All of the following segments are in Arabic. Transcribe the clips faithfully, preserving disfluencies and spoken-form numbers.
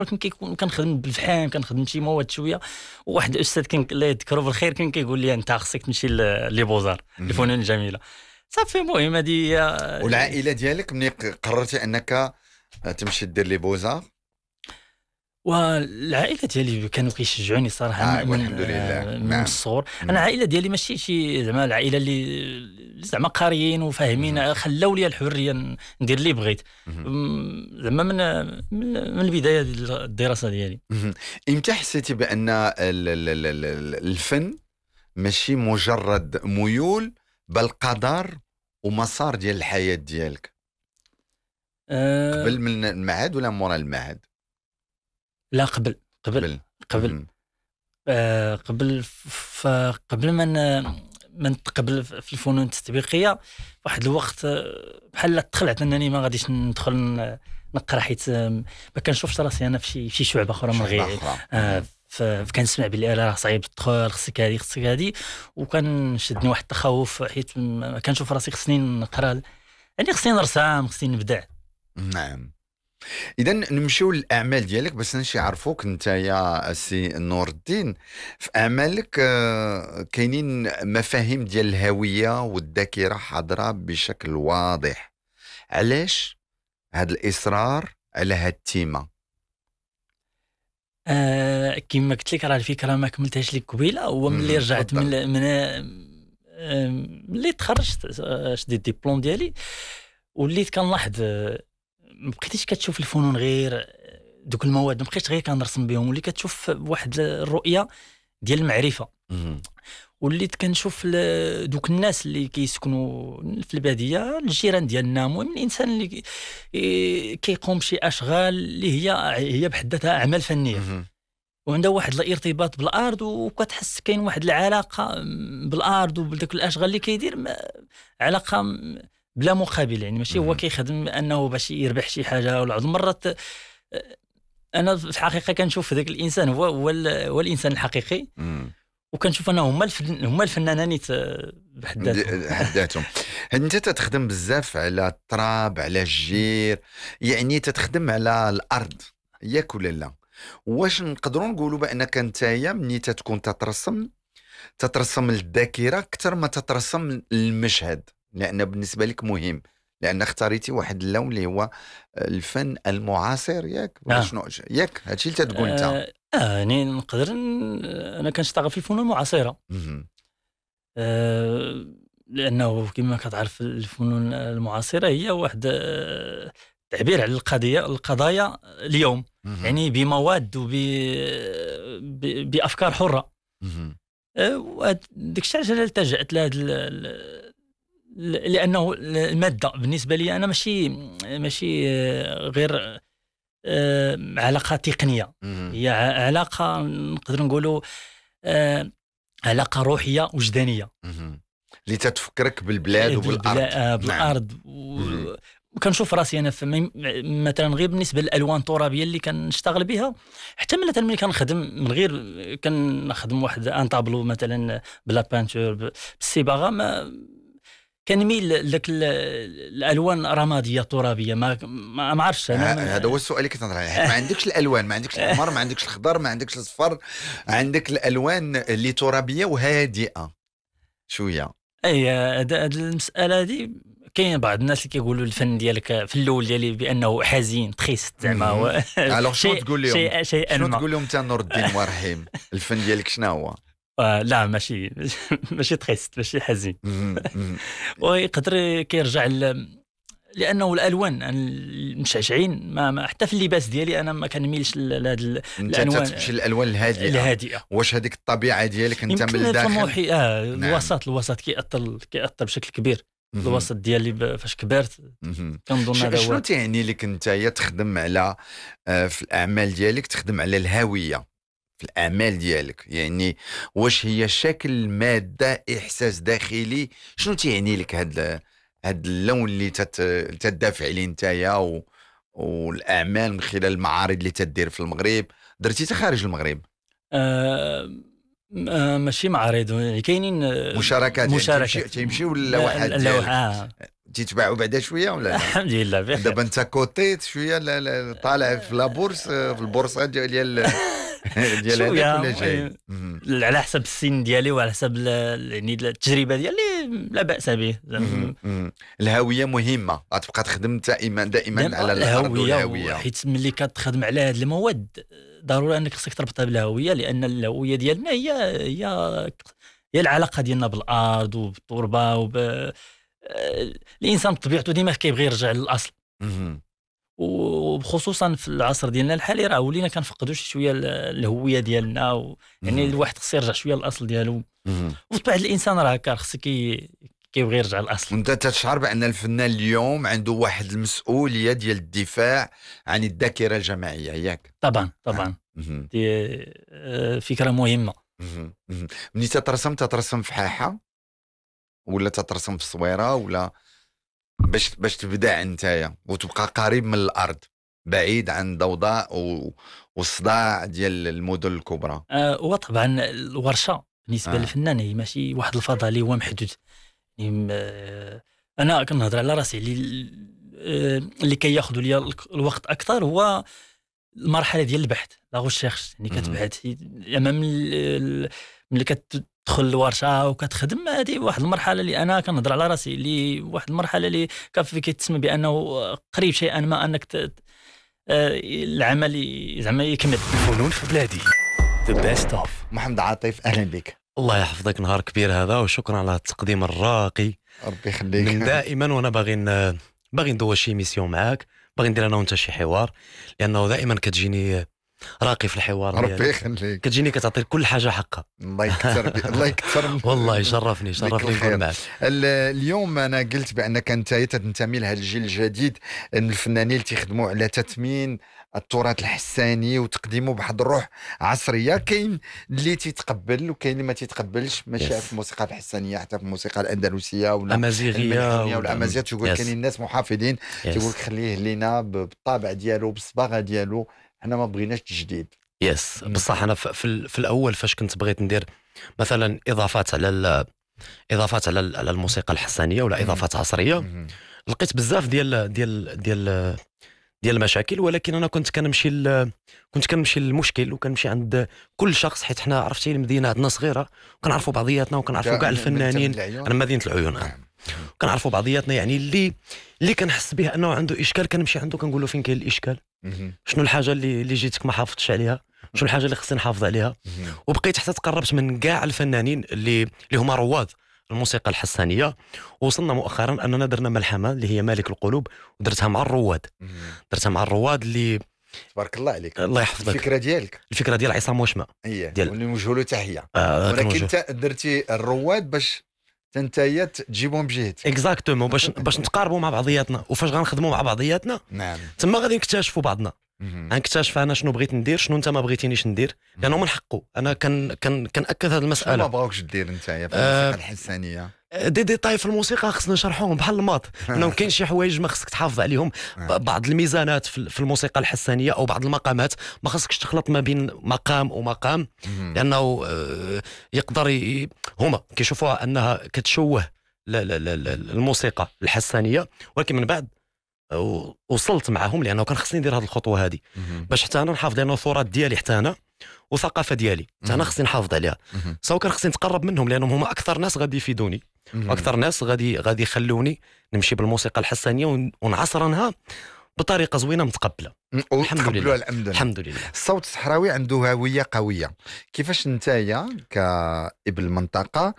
ولكن كيكون كنخدم بالفحام، كنخدم شي مواد شويه. وواحد الاستاذ كان الله يذكره بالخير كان كيقول لي انت خصك تمشي لي بوزار الفنون الجميله. صافي المهم هذه. والعائله ديالك ملي قررتي انك تمشي دير لي بوزار؟ والعائله ديالي كانوا كيشجعوني صراحه آه من الحمد لله. من نعم. الصغر. انا العائله ديالي ماشي شي زعما العائله اللي زعما قاريين وفاهمين، خلاو لي الحريه ندير اللي بغيت زعما من من من البدايه ديال الدراسه ديالي. امتى حسيتي بان الفن ماشي مجرد ميول بل قدر ومسار ديال الحياه ديالك؟ أه قبل من المعهد ولا مورا المعهد؟ لا قبل قبل قبل آه قبل قبل من من قبل في الفنون التطبيقيه واحد الوقت بحال تخلعت انني ما غاديش ندخل نقرا، حيت ما كنشوفش راسي انا في شي شي شعبه اخرى من غير آه فكنسمع بلي راه صعيب تدخل، خصك هذه خصك هذه، وكنشدني واحد التخوف حيت ما كنشوف راسي خصني نقرا، يعني خصني نرسم، خصني نبدع. نعم. اذا نمشيو للاعمال ديالك باش نمشي يعرفوك انت يا سي نور الدين. في اعمالك كاينين مفاهيم ديال الهويه والذاكره حاضره بشكل واضح. علاش هذا الاصرار على هذا التيمه؟ آه كما قلت لك راه الفكره ما كملتهاش لك قبيله. هو ملي رجعت من من ملي تخرجت شديت الدبلوم ديالي وليت كنلاحظ ما بقيتيش كتشوف الفنون غير دوك المواد، ما بقيتش غير كنرسم بهم، ولي كتشوف واحد الرؤيه ديال المعرفه. وليت كنشوف دوك الناس اللي كيسكنوا في الباديه، الجيران ديالنا، المهم الانسان اللي كيقوم بشي اشغال اللي هي هي بحد ذاتها اعمال فنيه وعنده واحد الارتباط بالارض، وكتحس كاين واحد العلاقه بالارض وبداك الاشغال اللي كيدير علاقه بلا مقابل، يعني ماشي هو كيخدم انه باش يربح شي حاجه. ولا بعض المرات انا في الحقيقه كنشوف ذاك الانسان هو هو, هو الانسان الحقيقي، وكنشوف انه هما الفن هما الفنانين بحد ذاتهم. انت تتخدم بزاف على التراب، على الجير، يعني تتخدم على الارض ياك ولا لا؟ واش نقدروا نقولوا بانك نتايا ملي تتكون تترسم تترسم الذاكره اكثر ما تترسم المشهد، لأنه بالنسبة لك مهم، لأن اختاريتي واحد اللون اللي هو الفن المعاصر ياك؟ آه. شنو ياك هادشي اللي تتقول انت؟ اه, آه يعني نقدر ن... انا كنشتغل في الفنون المعاصره. آه لانه كما كتعرف الفنون المعاصره هي واحد آه تعبير على القضيه القضايا اليوم، مم. يعني بمواد وب ب... بافكار حره. آه داك الشيء علاش التجأت لهذا ال... لانه الماده بالنسبه لي انا ماشي ماشي غير علاقه تقنيه، هي علاقه نقدر نقولوا علاقه روحيه وجدانيه اللي تتفكرك بالبلاد وبالارض. بالارض. وكنشوف راسي انا مثلا غير بالنسبه للالوان الترابيه اللي كنشتغل بها، حتى مثلا ملي كنخدم من غير كنخدم واحد ان طابلو مثلا بلا بانتور بالصباغه، ما كنميل لك الالوان رماديه ترابيه. ما ما عرفتش انا هذا هو السؤال اللي كنت نطرح. ما عندكش الالوان، ما عندكش الاحمر، ما عندكش الخضر، ما عندكش الصفر، عندك الالوان اللي ترابيه وهادئه شويه. اي هذه المساله هذه كاين بعض الناس اللي كيقولوا الفن ديالك في الاول ديالي بانه حزين تخيست زعما. الوغ شنو تقول لهم؟ شيء شيء شنو تقول لهم انت نور الدين ورحيم؟ الفن ديالك شنو هو؟ آه لا ماشي ماشي تخيست، ماشي حزين. ويقدر كيرجع ل... لانه الالوان المشعشعين ما, ما حتى في اللباس ديالي انا ما كنميلش لهاد الالوان. انت تمشي للالوان الهادئه الهادئه. واش هذيك الطبيعه ديالك انت من الداخل؟ المحيط اه نعم. الوسط الوسط كيأثر كيأثر بشكل كبير. مم. الوسط ديالي فاش كبرت كنظن هذا هو. شنو تعني لك انت تخدم على آه في الاعمال ديالك تخدم على الهويه في الأعمال ديالك؟ يعني واش هي شكل مادة إحساس داخلي؟ شنو تعني لك هذا هذا اللون اللي تت... تدافع عليه نتايا و... والأعمال من خلال المعارض اللي تدير في المغرب؟ درتي خارج المغرب؟ آه... آه... ماشي معارض، يعني كاينين مشاركات مشاركات يعني تيمشيو للوحات ديالك. تتباعوا بعدا شويه ولا لا؟ الحمد لله بخير. دابا انت كوتيت شويه لا لا طالع في لابورس في البورصه ديال ديال هذاك ولا جاي على حسب السن ديالي وعلى حسب يعني التجربه ديالي لا باس به. الهويه مهمه، غتبقى تخدم دائما دائما على الارض والهويه، حيت ملي كتخدم على هذه المواد ضروري انك خصك تربطها بالهويه، لان الهويه ديالنا هي هي هي العلاقه ديالنا بالارض وبالتربه وب الانسان بطبيعته ديما كيبغي يرجع للاصل، وخصوصا في العصر ديالنا الحالي راه ولينا كنفقدوا شي شويه الهويه ديالنا و... يعني الواحد خصو يرجع شويه للاصل ديالو، وطبيعه الانسان راه هكا خصو كي كيبغي يرجع للاصل. وانت تشعر بان الفنان اليوم عنده واحد المسؤوليه ديال الدفاع عن الذاكره الجماعيه، ياك؟ طبعا طبعا دي فكره مهمه. ملي تترسم تترسم في حاحه ولا تترسم في الصويره ولا باش باش تبدع نتايا وتبقى قريب من الارض بعيد عن ضوضاء و... والصداع ديال المدن الكبرى؟ آه وطبعا الورشه بالنسبه آه. للفنان هي ماشي واحد الفضاء اللي هو محدود. يعني آه انا كنهضر على راسي اللي آه اللي كياخذوا لي الوقت اكثر هو المرحله ديال البحث لا غوشيرش، يعني كتبحث امام ملي كتدخل الورشه وكتخدم. هذه واحد المرحله اللي انا كنهضر على راسي اللي واحد المرحله اللي كيف كيتسمى بانه قريب شيئا ما انك ت... العمل زعما يكمل. فنون في بلادي the best of. محمد عاطف اهلا بك. الله يحفظك، نهار كبير هذا، وشكرا على التقديم الراقي. ربي يخليك. من دائما وانا باغي باغي ندوز شي ميسيون معاك، باغي ندير انا وانت شي حوار، لانه دائما كتجيني راقي في الحوار. ربي يخليك. كتجيني كتعطي كل حاجه حقها. الله يكثر الله يكثر. والله يشرفني شرفني نكون معك. اليوم انا قلت بانك انت تنتمي لهذا الجيل الجديد من الفنانين اللي تيخدموا على تثمين التراث الحساني وتقديمه بواحد الروح عصريه. كاين اللي تيتقبل وكاين اللي ما تيتقبلش، ماشي في الموسيقى الحسانيه حتى في الموسيقى الاندلسيه ولا الامازيغيه ولا الامازيغيه. تقول كاينين الناس محافظين تقول لك خليه لينا بالطابع ديالو بالصباغه ديالو، حنا ما بغيناش تجديد. يس بصح انا في, في الاول فاش كنت بغيت ندير مثلا اضافات على اضافات على على الموسيقى الحسانيه ولا اضافات عصريه، لقيت بزاف ديال ديال ديال ديال المشاكل. ولكن انا كنت كنمشي كنت كنمشي للمشكل وكنمشي عند كل شخص، حيت حنا عرفتي المدينه عندنا صغيره وكنعرفوا بعضياتنا وكنعرفوا كاع الفنانين. انا مدينه العيون كنعرفوا بعضياتنا، يعني اللي اللي كنحس به انه عنده اشكال كنمشي عنده كنقول له فين كاين الاشكال، شنو الحاجه اللي اللي جيتك ما حافظتش عليها، شنو الحاجه اللي خصني نحافظ عليها. وبقيت حتى تقربت من كاع الفنانين اللي اللي هما رواد الموسيقى الحسانيه، وصلنا مؤخرا اننا درنا ملحمه اللي هي مالك القلوب، ودرتها مع الرواد درتها مع الرواد اللي تبارك الله عليك. الله يحفظك. الفكره ديالك الفكره ديال عصام وشمه ديال واللي نوجهوا له تحيه. آه ولكن انت درتي الرواد باش تنتايا تجيبهم بجهتك. اكزاكتومون باش باش نتقاربوا مع بعضياتنا، وفاش غنخدموا مع بعضياتنا نعم تما غادي نكتشفوا بعضنا، غنكتشف انا شنو بغيت ندير شنو انت ما بغيتينيش ندير، لانه من حقه. انا كان كان كناكد هذه المساله. ما بغاوكش دير نتايا في الموسيقى الحسانيه؟ دي ديتاي في الموسيقى خصنا نشرحوهم بحال الماط، انه كاين شي حوايج ما خصك تحافظ عليهم. بعض الميزانات في الموسيقى الحسانيه او بعض المقامات ما خصكش تخلط ما بين مقام ومقام، لانه يقدر ي... هما كيشوفوها انها كتشوه الموسيقى الحسانيه. ولكن من بعد وصلت معهم، لانه كان خصني ندير هذه الخطوه هذه باش حتى انا نحافظ، لانه التراث ديالي حتى انا وثقافه ديالي حتى انا خصني نحافظ عليها. سواء كان خصني نتقرب منهم، لانهم هما اكثر ناس غادي يفيدوني واكثر ناس غادي غادي يخلوني نمشي بالموسيقى الحسانيه ونعصرنها بطريقه زوينه متقبله. الحمد لله. الحمد لله. الحمد لله. الصوت الصحراوي عنده هويه قويه. كيفاش نتايا كابن المنطقه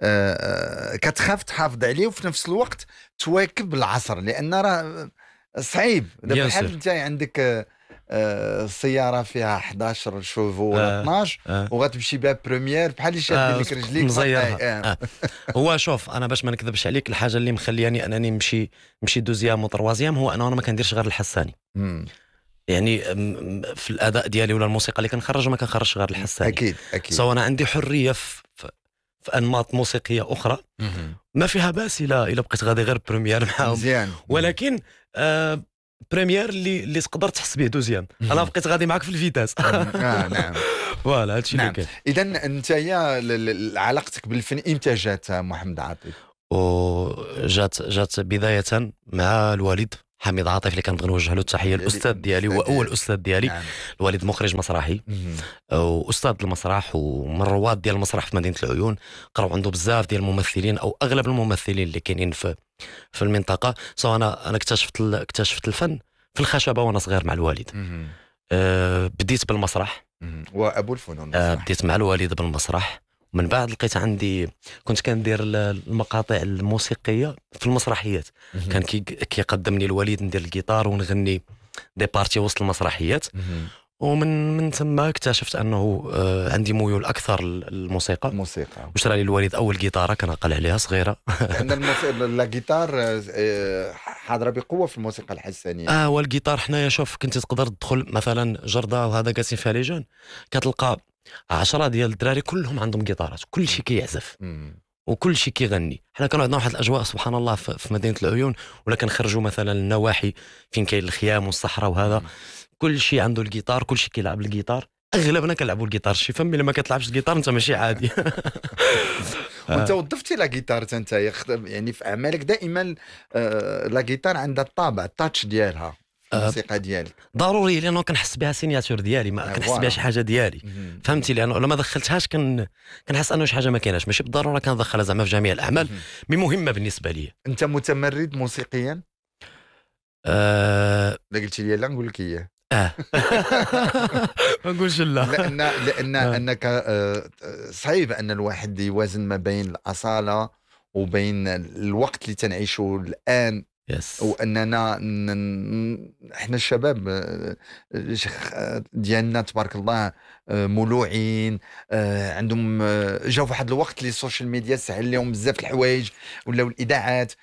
كتخاف تحافظ عليه وفي نفس الوقت تواكب العصر؟ لان راه صعيب دابا بحال نتايا عندك السياره فيها إحدى عشر شوفو ولا اثناش آه. وغتمشي بها بريمير بحال اللي شاد لك رجليك مزيرها. آه. آه. هو شوف انا باش ما نكذبش عليك، الحاجه اللي مخلياني انني نمشي نمشي دوزيام وطروازيام هو انه انا ما كنديرش غير الحساني. مم. يعني في الاداء ديالي ولا الموسيقى اللي كنخرج ما كنخرجش غير الحساني. اكيد اكيد. سو انا عندي حريه في, في انماط موسيقيه اخرى مم. ما فيها باس الا الا بقيت غادي غير بريمير معاهم مزيان. ولكن آه بريمير اللي اللي تقدر تحس به دوزيام انا بقيت غادي معك في الفيتاس. اه نعم فوالا هادشي اللي كاين. اذا انت يا علاقتك بالفن امتى جات محمد عاطف؟ وجات جات بدايه مع الوالد حميد عاطف اللي كنبغي نوجه له التحيه، الاستاذ ديالي هو اول استاذ ديالي. نعم. الوالد مخرج مسرحي واستاذ المسرح ومن رواد ديال المسرح في مدينه العيون، قراو عنده بزاف ديال الممثلين او اغلب الممثلين اللي كاينين في في المنطقه. سو انا انا اكتشفت ال- اكتشفت الفن في الخشبه وانا صغير مع الوالد. مهم. أه بديت بالمسرح، مهم. وابو الفنون أه المسرح. بديت مع الوالد بالمسرح، ومن بعد لقيت عندي كنت كندير ال- المقاطع الموسيقيه في المسرحيات. مهم. كان كي كيقدمني الوالد ندير الجيتار ونغني دي بارتي وسط المسرحيات. مهم. ومن من ثم اكتشفت انه آه، عندي ميول اكثر للموسيقى. الموسيقى. وشرى لي الوالد اول جيتاره كنعقل عليها صغيره. لان الموسيقى لا جيتار آه، حاضره بقوه في الموسيقى الحسانيه. اه والجيتار حنايا شوف كنت تقدر تدخل مثلا جرده وهذا جالسين فيها لي جون، كتلقى عشرة ديال الدراري كلهم عندهم جيتارات، كل شيء كيعزف مم. وكل شيء كيغني. حنا كانوا عندنا واحد الاجواء سبحان الله في في مدينه العيون، ولا كنخرجوا مثلا النواحي فين كاين الخيام والصحراء وهذا، كل شيء عنده الجيتار، كل شيء كيلعب الجيتار. اغلبنا كنلعبوا الجيتار. شي فهمي لما كتلعبش الجيتار انت ماشي عادي. وانت وظفتي لا جيتار انت يعني في اعمالك دائما آه، لا جيتار عندها الطابع التاتش ديالها في آه. الموسيقى ديالك. ضروري لانه كنحس بها سيناتور ديالي، ما آه، كنحس فوالا. بها شي حاجه ديالي. مهم. فهمتي؟ لانه لما دخلتهاش كن كنحس انه شي حاجه ما كايناش، ماشي بالضروره كندخلها زعما في جميع الاعمال، مهم. مي مهمه بالنسبه لي. انت متمرد موسيقيا؟ آه لا قلتي لي لا نقول لك اياه. اه ما نقولش لا. لان لان آه. انك آه، صعيب ان الواحد يوازن ما بين الاصاله وبين الوقت اللي تنعيشه الان، يس واننا ن- احنا الشباب آه، شيخ- آه، ديالنا تبارك الله آه، مولوعين، آه، عندهم آه، جاوا في واحد الوقت اللي السوشيال ميديا سهل لهم بزاف الحوايج، ولاو الاذاعات